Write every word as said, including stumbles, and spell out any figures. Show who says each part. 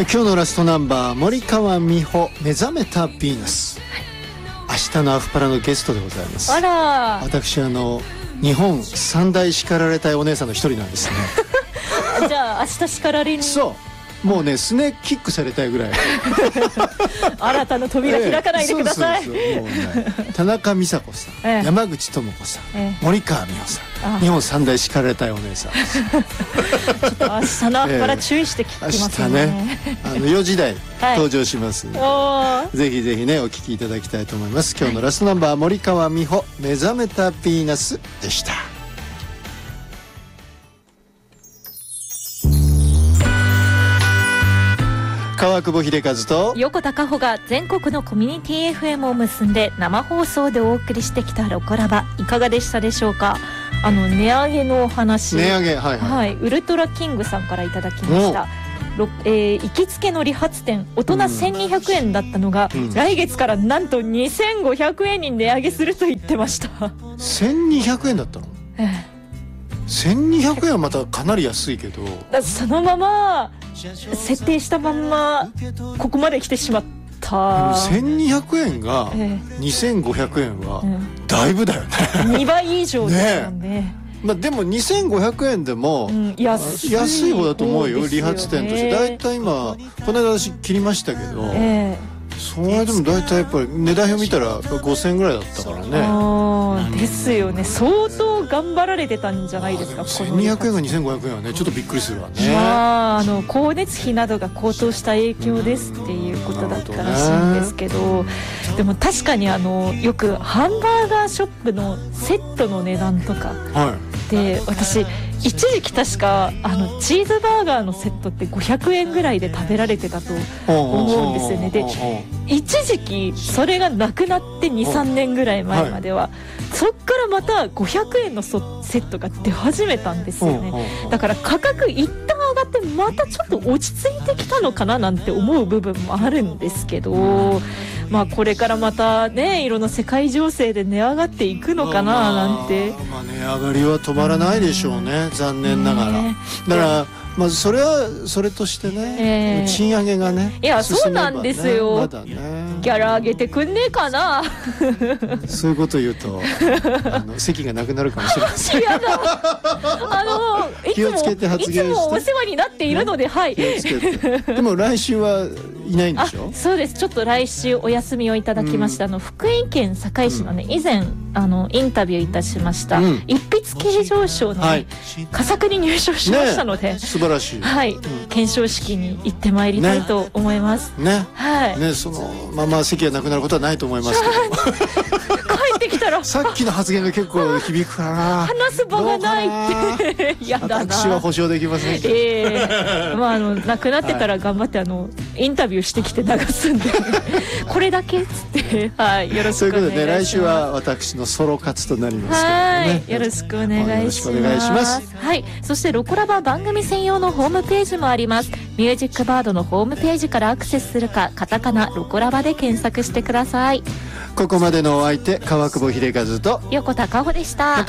Speaker 1: 今日のラストナンバー、森川美穂、目覚めたヴィーナス、はい、明日のアフパラのゲストでございます。
Speaker 2: あら、
Speaker 1: 私あの日本三大叱られたいお姉さんの一人なんですね
Speaker 2: じゃあ明日叱られに。
Speaker 1: そうもうね、すねキックされたいぐらい
Speaker 2: 新たな扉開かないでください、
Speaker 1: ええ、そうそうそう、もうね、田中美佐子さん、ええ、山口智子さん、ええ、森川美穂さん、日本三大叱られたいお姉さんですちょ
Speaker 2: っと明日のアフパラ注意して聞きますね、
Speaker 1: ええ、明日ね、あのよじ台登場します、はい、ぜひぜひねお聞きいただきたいと思います。今日のラストナンバー、森川美穂、目覚めたヴィーナスでした。川久保秀和と
Speaker 2: 横田加穂が全国のコミュニティ エフエム を結んで生放送でお送りしてきたロコラバ、いかがでしたでしょうか。あの値上げのお話、
Speaker 1: 値上げ、はいはい、
Speaker 2: はい、ウルトラキングさんからいただきました。えー、行きつけの理髪店、大人せんにひゃくえんだったのが、うん、来月からなんとにせんごひゃくえんに値上げすると言ってました
Speaker 1: せんにひゃくえんだったの、ええ、せんにひゃくえんはまたかなり安いけど、
Speaker 2: だそのまま設定したまんまここまで来てしまった。
Speaker 1: せんにひゃくえんがにせんごひゃくえんはだいぶだよね、
Speaker 2: にばい以上ですよね。
Speaker 1: ね、まあ、でもにせんごひゃくえんでも、うん、安い、安い方だと思うよ、理髪店として。だいたい今この間私切りましたけど、えー、それでもだいたいやっぱり値段表見たらごせんえんぐらいだったからね。
Speaker 2: あですよね、相当頑張られてたんじゃないですか。
Speaker 1: せんにひゃくえんがにせんごひゃくえんはね、ちょっとびっくりするわね。
Speaker 2: まあ、あの光熱費などが高騰した影響ですっていうことだったらしいんですけど、でも確かにあのよくハンバーガーショップのセットの値段とか、はい、で私一時期確かあのチーズバーガーのセットってごひゃくえんぐらいで食べられてたと思うんですよね。で一時期それがなくなって にさんねんぐらい前までは、はい、そっからまたごひゃくえんのセットが出始めたんですよね。だから価格一旦上がってまたちょっと落ち着いてきたのかななんて思う部分もあるんですけど、まあこれからまたね、いろんな世界情勢で値上がっていくのかななんて、
Speaker 1: まあ、まあ、値上がりは止まらないでしょうね、残念ながら。だからまあ、それはそれとしてね、えー、賃上げがね、
Speaker 2: いや、そうなんですよ、まだね、ギャラ上げてくんねえかな
Speaker 1: そういうこと言うとあの席がなくなるかもしれません。
Speaker 2: やだあのいつも
Speaker 1: 気をつけて発言して、
Speaker 2: いつもお世話になっているので、ね、はい、気をつけて。で
Speaker 1: も来週はいないんでしょ。
Speaker 2: そうです、ちょっと来週お休みをいただきました、うん、あの福井県坂井市のね、以前あのインタビューいたしました、うん、一筆経常賞の、ね、はい、佳作に入賞しましたので、
Speaker 1: ね、素晴らしい、
Speaker 2: はい、うん、顕彰式に行ってまいりたいと思います
Speaker 1: ね。
Speaker 2: はい
Speaker 1: ね、そのまま席がなくなることはないと思いますけど
Speaker 2: 帰ってきたら
Speaker 1: さっきの発言が結構響くかな
Speaker 2: 話す場がないってやだな。
Speaker 1: 私は保証できませんけど、
Speaker 2: えー、まああのなくなってたら頑張ってあのインタビューしてきて流すんでこれだけっつって、はい、よろしくお願いします。ということで、ね、来週は私のソロ活となりますけどね、はい、よろしくお願いします。はい、そしてロコラバ番組専用のホームページもあります。ミュージックバードのホームページからアクセスするか、カタカナロコラバで検索してください。
Speaker 1: ここまでのお相手、川久保秀和と
Speaker 2: 横田加穂でした。